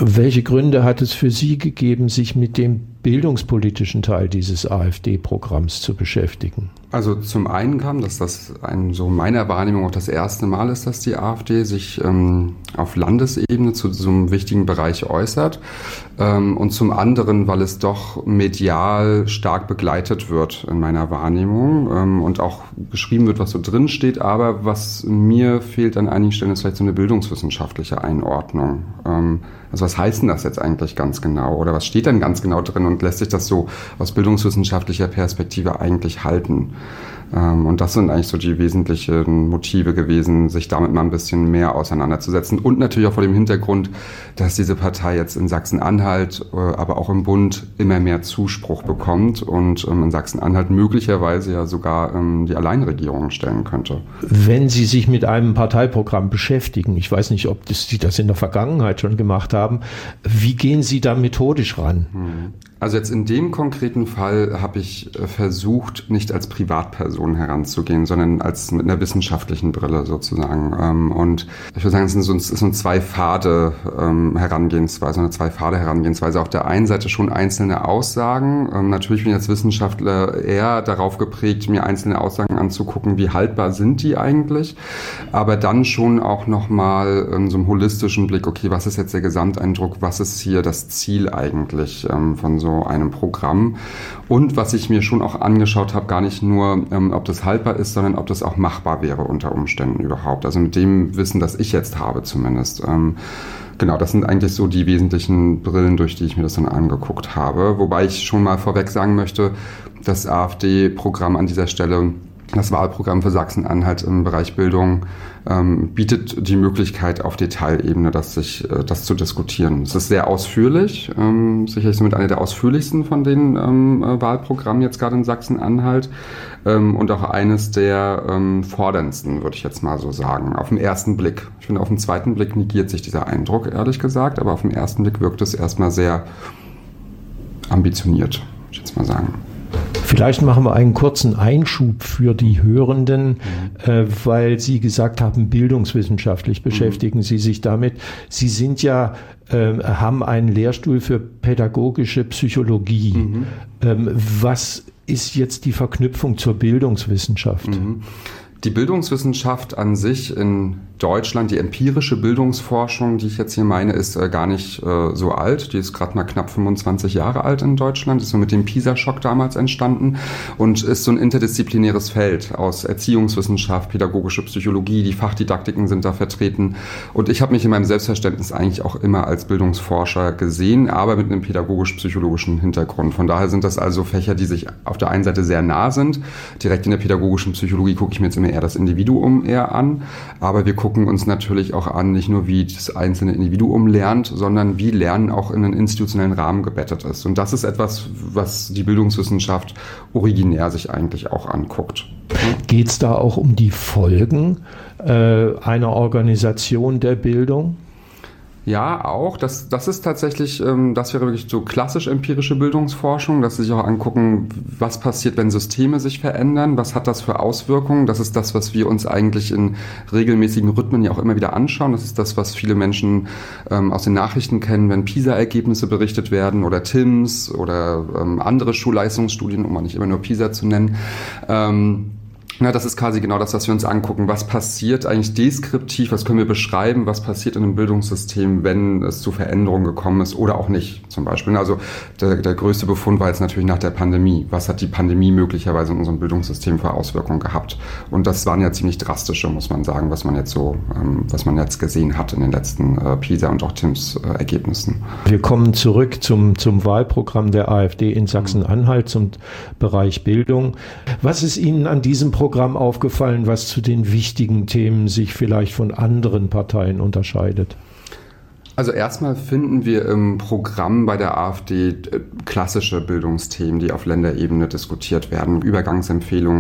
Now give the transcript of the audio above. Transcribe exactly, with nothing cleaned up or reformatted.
Welche Gründe hat es für Sie gegeben, sich mit dem bildungspolitischen Teil dieses AfD-Programms zu beschäftigen? Also zum einen kam, dass das ein, so meiner Wahrnehmung auch das erste Mal ist, dass die AfD sich ähm, auf Landesebene zu so einem wichtigen Bereich äußert. Ähm, und zum anderen, weil es doch medial stark begleitet wird in meiner Wahrnehmung ähm, und auch geschrieben wird, was so drin steht. Aber was mir fehlt an einigen Stellen, ist vielleicht so eine bildungswissenschaftliche Einordnung. Ähm, also was heißt denn das jetzt eigentlich ganz genau? Oder was steht denn ganz genau drin und lässt sich das so aus bildungswissenschaftlicher Perspektive eigentlich halten? Und das sind eigentlich so die wesentlichen Motive gewesen, sich damit mal ein bisschen mehr auseinanderzusetzen. Und natürlich auch vor dem Hintergrund, dass diese Partei jetzt in Sachsen-Anhalt, aber auch im Bund immer mehr Zuspruch bekommt und in Sachsen-Anhalt möglicherweise ja sogar die Alleinregierung stellen könnte. Wenn Sie sich mit einem Parteiprogramm beschäftigen, ich weiß nicht, ob das, Sie das in der Vergangenheit schon gemacht haben, wie gehen Sie da methodisch ran? Also jetzt in dem konkreten Fall habe ich versucht, nicht als Privatperson heranzugehen, sondern als mit einer wissenschaftlichen Brille sozusagen. Und ich würde sagen, es ist so, es ist so eine zwei-Pfade Herangehensweise, eine zwei-Pfade Herangehensweise. Auf der einen Seite schon einzelne Aussagen. Natürlich bin ich als Wissenschaftler eher darauf geprägt, mir einzelne Aussagen anzugucken, wie haltbar sind die eigentlich. Aber dann schon auch nochmal in so einem holistischen Blick, okay, was ist jetzt der Gesamteindruck, was ist hier das Ziel eigentlich von so einem Programm. Und was ich mir schon auch angeschaut habe, gar nicht nur, ähm, ob das haltbar ist, sondern ob das auch machbar wäre unter Umständen überhaupt. Also mit dem Wissen, das ich jetzt habe zumindest. Ähm, genau, das sind eigentlich so die wesentlichen Brillen, durch die ich mir das dann angeguckt habe. Wobei ich schon mal vorweg sagen möchte, das AfD-Programm an dieser Stelle, das Wahlprogramm für Sachsen-Anhalt im Bereich Bildung, ähm, bietet die Möglichkeit auf Detailebene, das, sich, äh, das zu diskutieren. Es ist sehr ausführlich, ähm, sicherlich somit einer der ausführlichsten von den ähm, Wahlprogrammen jetzt gerade in Sachsen-Anhalt ähm, und auch eines der ähm, forderndsten, würde ich jetzt mal so sagen, auf den ersten Blick. Ich finde, auf den zweiten Blick negiert sich dieser Eindruck, ehrlich gesagt, aber auf den ersten Blick wirkt es erstmal sehr ambitioniert, würde ich jetzt mal sagen. Vielleicht machen wir einen kurzen Einschub für die Hörenden, mhm. äh, weil Sie gesagt haben, bildungswissenschaftlich beschäftigen mhm. Sie sich damit. Sie sind ja, äh, haben einen Lehrstuhl für pädagogische Psychologie. Mhm. Ähm, was ist jetzt die Verknüpfung zur Bildungswissenschaft? Mhm. Die Bildungswissenschaft an sich in Deutschland, die empirische Bildungsforschung, die ich jetzt hier meine, ist äh, gar nicht äh, so alt. Die ist gerade mal knapp fünfundzwanzig Jahre alt in Deutschland, ist so mit dem PISA-Schock damals entstanden und ist so ein interdisziplinäres Feld aus Erziehungswissenschaft, pädagogische Psychologie, die Fachdidaktiken sind da vertreten. Und ich habe mich in meinem Selbstverständnis eigentlich auch immer als Bildungsforscher gesehen, aber mit einem pädagogisch-psychologischen Hintergrund. Von daher sind das also Fächer, die sich auf der einen Seite sehr nah sind. Direkt in der pädagogischen Psychologie gucke ich mir jetzt immer eher das Individuum eher an, aber wir gucken uns natürlich auch an, nicht nur wie das einzelne Individuum lernt, sondern wie Lernen auch in einen institutionellen Rahmen gebettet ist. Und das ist etwas, was die Bildungswissenschaft originär sich eigentlich auch anguckt. Geht es da auch um die Folgen äh, einer Organisation der Bildung? Ja, auch. Das, das ist tatsächlich, ähm, das wäre wirklich so klassisch empirische Bildungsforschung, dass sie sich auch angucken, was passiert, wenn Systeme sich verändern, was hat das für Auswirkungen. Das ist das, was wir uns eigentlich in regelmäßigen Rhythmen ja auch immer wieder anschauen. Das ist das, was viele Menschen ähm, aus den Nachrichten kennen, wenn PISA-Ergebnisse berichtet werden oder T I M S oder ähm, andere Schulleistungsstudien, um mal nicht immer nur PISA zu nennen. Ähm, Ja, das ist quasi genau das, was wir uns angucken. Was passiert eigentlich deskriptiv, was können wir beschreiben, was passiert in einem Bildungssystem, wenn es zu Veränderungen gekommen ist oder auch nicht zum Beispiel. Also der, der größte Befund war jetzt natürlich nach der Pandemie. Was hat die Pandemie möglicherweise in unserem Bildungssystem für Auswirkungen gehabt? Und das waren ja ziemlich drastische, muss man sagen, was man jetzt so, ähm, was man jetzt gesehen hat in den letzten äh, PISA- und auch T I M S-Ergebnissen. Wir kommen zurück zum, zum Wahlprogramm der AfD in Sachsen-Anhalt, zum Bereich Bildung. Was ist Ihnen an diesem Programm aufgefallen, was zu den wichtigen Themen sich vielleicht von anderen Parteien unterscheidet? Also erstmal finden wir im Programm bei der AfD klassische Bildungsthemen, die auf Länderebene diskutiert werden, Übergangsempfehlungen,